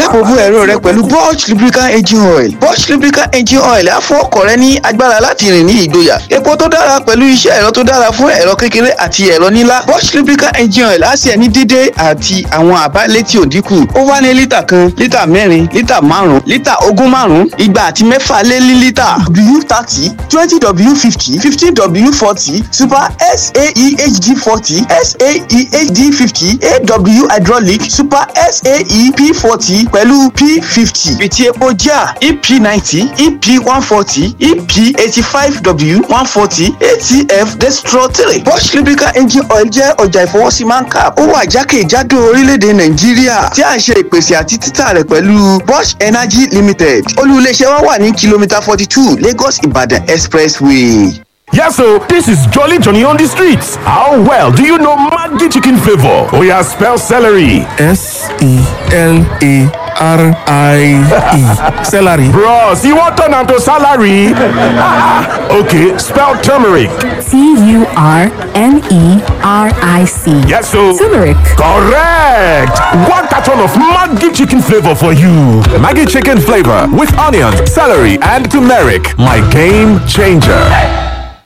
dáàbò bo ẹ̀rọ rẹ pẹ̀lú Bosch lubricant engine oil. Bosch lubricant engine oil á fún ọkọ̀ rẹ ní agbára láti rìn ní ìgboyà. Epo tó dára pẹ̀lú iṣẹ́ ẹ̀rọ tó dára fún ẹ̀rọ kékeré àti ẹ̀rọ ńlá. Bosch lubricant engine oil á sì ẹni dídé àti àwọn àbálẹ̀ tí ò dínkù. Ó wá ní lítà kan, lítà mẹ́rin, lítà márùn-ún, lítà ogún márùn-ún, igba àti mẹ́fà lé ní lítà. W30, 20W50, 15W40, Super SAEHD40, SAEHD50, AW hydraulic, Super SAEP40 pẹ̀lú P50. Fìtí epo jà EP90, EP140, EP85W 140, ATF Destro 3. Bosch lubricant engine oil jẹ́ ọjà ìfọwọ́sí Mancap. Ó wà jákèjádò orílẹ̀-èdè Nàìjíríà tí a ń ṣe ìpèsè àti títà rẹ̀ pẹ̀lú Bosch Energy Limited. Olú-ilé-iṣẹ́ wa wà ní kìlómítà 42 Lagos Ibadan Expressway. Yes, so this is Jolly Johnny on the streets. How well do you know Maggi chicken flavor? Oh yeah, spell celery. SELARIE. Celery. Bros, you want turn to salary? Okay, spell turmeric. TURMERIC. Yes, so Turmeric. correct. One carton of Maggi chicken flavor for you. Maggi chicken flavor with onions, celery, and turmeric. My game changer.